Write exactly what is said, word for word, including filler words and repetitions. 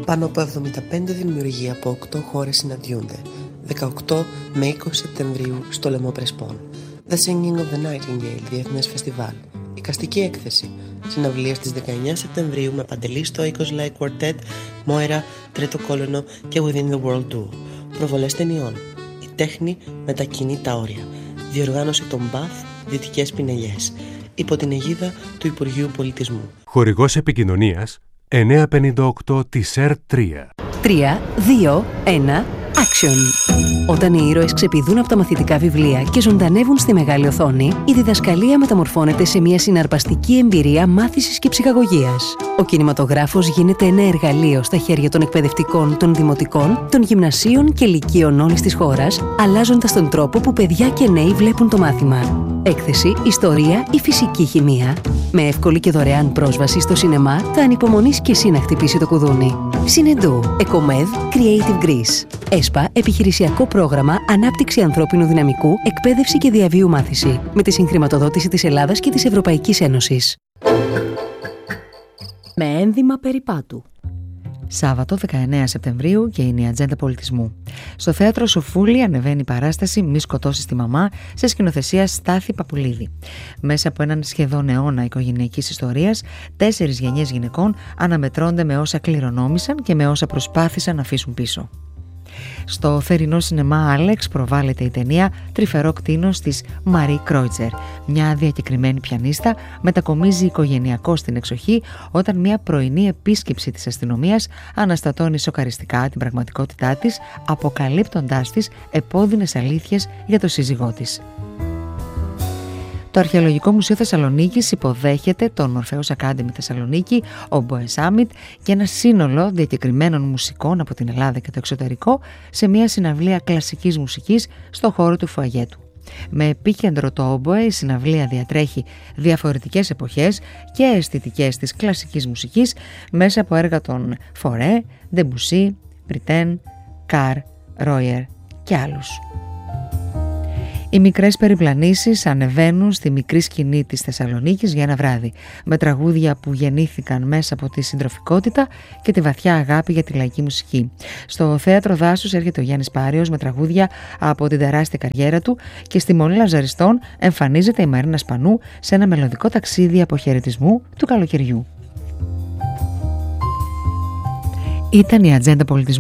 Πάνω από εβδομήντα πέντε δημιουργοί από οκτώ χώρες συναντιούνται, δεκαοκτώ με είκοσι Σεπτεμβρίου στο λαιμό Πρεσπών. The Singing of the Nightingale, διεθνές φεστιβάλ. Εικαστική έκθεση. Συναυλία στις δεκαεννιά Σεπτεμβρίου με Παντελή Στόικος Light Quartet, Μόερα, Τρίτο Κόλωνο και Within the World Duo. Προβολές ταινιών. Η τέχνη μετακινεί τα όρια. Διοργάνωση των Μπαθ, Δυτικές Πινελιές. Υπό την αιγίδα του Υπουργείου Πολιτισμού. Χορηγός επικοινωνίας εννιακόσια πενήντα οκτώ της ΕΡ τρία. τρία, δύο, ένα, action! Όταν οι ήρωες ξεπηδούν από τα μαθητικά βιβλία και ζωντανεύουν στη μεγάλη οθόνη, η διδασκαλία μεταμορφώνεται σε μια συναρπαστική εμπειρία μάθησης και ψυχαγωγίας. Ο κινηματογράφος γίνεται ένα εργαλείο στα χέρια των εκπαιδευτικών, των δημοτικών, των γυμνασίων και λυκείων όλης της χώρας, αλλάζοντας τον τρόπο που παιδιά και νέοι βλέπουν το μάθημα. Έκθεση, ιστορία ή φυσική χημεία. Με εύκολη και δωρεάν πρόσβαση στο σινεμά, θα ανυπομονείς και εσύ να χτυπήσει το κουδούνι. Συνεντού, Εκομέδ, Creative Greece. ΕΣΠΑ, επιχειρησιακό πρόγραμμα ανάπτυξη ανθρώπινου δυναμικού, εκπαίδευση και διαβίου μάθηση. Με τη συγχρηματοδότηση της Ελλάδας και της Ευρωπαϊκής Ένωσης. Με ένδυμα περιπάτου. Σάββατο δεκαεννέα Σεπτεμβρίου και είναι η Ατζέντα Πολιτισμού. Στο θέατρο Σοφούλη ανεβαίνει η παράσταση «Μη σκοτώσεις τη μαμά» σε σκηνοθεσία Στάθη Παπουλίδη. Μέσα από έναν σχεδόν αιώνα οικογενειακής ιστορίας, τέσσερις γενιές γυναικών αναμετρώνται με όσα κληρονόμησαν και με όσα προσπάθησαν να αφήσουν πίσω. Στο θερινό σινεμά Άλεξ προβάλλεται η ταινία «Τρυφερό κτήνος» της Μαρί Κρόιτσερ. Μια διακεκριμένη πιανίστα μετακομίζει οικογενειακό στην εξοχή όταν μια πρωινή επίσκεψη της αστυνομίας αναστατώνει σοκαριστικά την πραγματικότητά της, αποκαλύπτοντάς της επώδυνες αλήθειες για το σύζυγό της. Το Αρχαιολογικό Μουσείο Θεσσαλονίκης υποδέχεται τον Ορφέως Academy Θεσσαλονίκη, Oboe Summit και ένα σύνολο διακεκριμένων μουσικών από την Ελλάδα και το εξωτερικό σε μια συναυλία κλασικής μουσικής στο χώρο του φουαγέ του. Με επίκεντρο το Oboe, η συναυλία διατρέχει διαφορετικές εποχές και αισθητικές της κλασικής μουσικής μέσα από έργα των Φορέ, Ντεμπουσί, Μπριτέν, Καρ, Ρόιερ και άλλους. Οι μικρές περιπλανήσεις ανεβαίνουν στη μικρή σκηνή της Θεσσαλονίκης για ένα βράδυ, με τραγούδια που γεννήθηκαν μέσα από τη συντροφικότητα και τη βαθιά αγάπη για τη λαϊκή μουσική. Στο Θέατρο Δάσους έρχεται ο Γιάννης Πάριος με τραγούδια από την τεράστια καριέρα του και στη Μονή Λαζαριστών εμφανίζεται η Μαρίνα Σπανού σε ένα μελωδικό ταξίδι αποχαιρετισμού του καλοκαιριού. Ήταν η Ατζέντα Πολιτισμού.